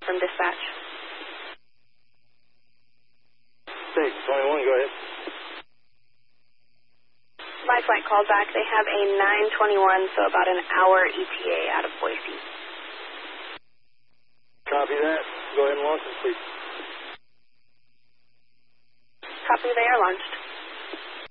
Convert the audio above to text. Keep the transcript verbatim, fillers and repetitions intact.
from dispatch. six twenty-one, go ahead. My flight called back. They have a nine twenty-one, so about an hour E T A out of Boise. Copy that. Go ahead and launch it, please. Copy, they are launched.